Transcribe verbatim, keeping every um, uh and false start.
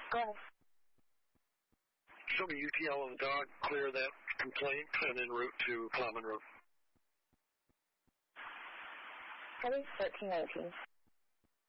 Go ahead. Show me U T L and dog clear that complaint and en route to Common Road. Copy, thirteen nineteen.